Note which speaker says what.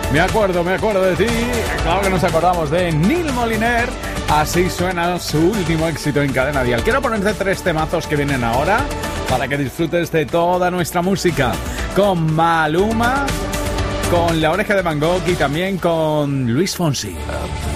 Speaker 1: Me acuerdo de ti. Claro que nos acordamos de Neil Moliner. Así suena su último éxito en Cadena Dial. Quiero ponerte 3 temazos que vienen ahora para que disfrutes de toda nuestra música. Con Maluma, con La Oreja de Van Gogh y también con Luis Fonsi.